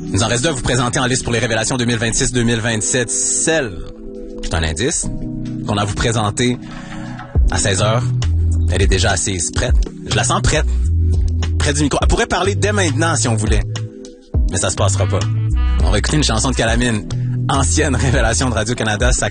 Il nous en reste deux à vous présenter en liste pour les révélations 2026-2027. Celle, c'est un indice, qu'on a à vous présenter à 16h. Elle est déjà assise, prête. Je la sens prête. Près du micro. Elle pourrait parler dès maintenant si on voulait. Mais ça se passera pas. On va écouter une chanson de Calamine. Ancienne révélation de Radio-Canada.